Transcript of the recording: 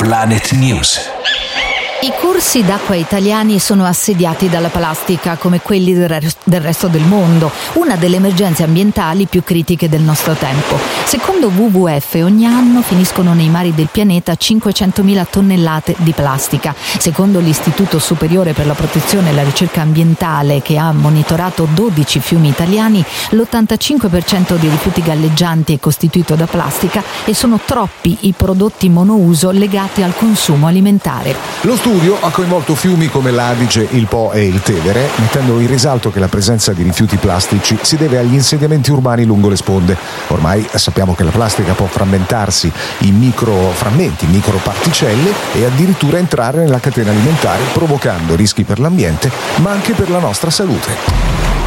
Planet News. I corsi d'acqua italiani sono assediati dalla plastica come quelli del resto del mondo, una delle emergenze ambientali più critiche del nostro tempo. Secondo WWF ogni anno finiscono nei mari del pianeta 500.000 tonnellate di plastica. Secondo l'Istituto Superiore per la Protezione e la Ricerca Ambientale, che ha monitorato 12 fiumi italiani, l'85% dei rifiuti galleggianti è costituito da plastica e sono troppi i prodotti monouso legati al consumo alimentare. Lo studio ha coinvolto fiumi come l'Adige, il Po e il Tevere, mettendo in risalto che la presenza di rifiuti plastici si deve agli insediamenti urbani lungo le sponde. Ormai sappiamo che la plastica può frammentarsi in microframmenti, microparticelle e addirittura entrare nella catena alimentare, provocando rischi per l'ambiente ma anche per la nostra salute.